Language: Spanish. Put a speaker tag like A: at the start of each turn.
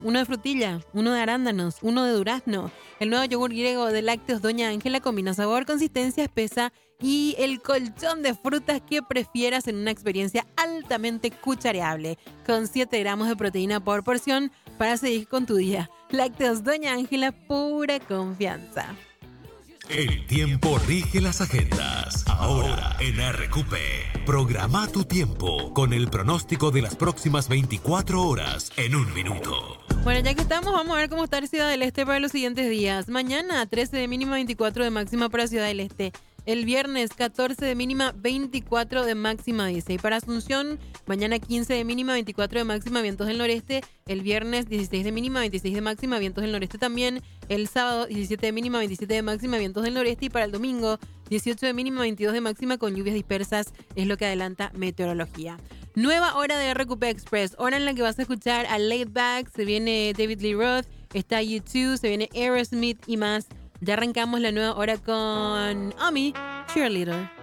A: uno de frutilla, uno de arándanos, uno de durazno. El nuevo yogur griego de lácteos Doña Ángela combina sabor, consistencia espesa y el colchón de frutas que prefieras en una experiencia altamente cuchareable, con 7 gramos de proteína por porción para seguir con tu día. Lácteos Doña Ángela, pura confianza.
B: El tiempo rige las agendas. Ahora en RQP, programa tu tiempo con el pronóstico de las próximas 24 horas en un minuto.
A: Bueno, ya que estamos, vamos a ver cómo está Ciudad del Este para los siguientes días. Mañana, 13 de mínima, 24 de máxima para Ciudad del Este. El viernes, 14 de mínima, 24 de máxima, dice. Y para Asunción, mañana 15 de mínima, 24 de máxima, vientos del noreste. El viernes, 16 de mínima, 26 de máxima, vientos del noreste también. El sábado, 17 de mínima, 27 de máxima, vientos del noreste. Y para el domingo, 18 de mínima, 22 de máxima, con lluvias dispersas, es lo que adelanta meteorología. Nueva hora de RQP Express, hora en la que vas a escuchar a Laid Back, se viene David Lee Roth, está U2, se viene Aerosmith y más. Ya arrancamos la nueva hora con Ami, Cheerleader.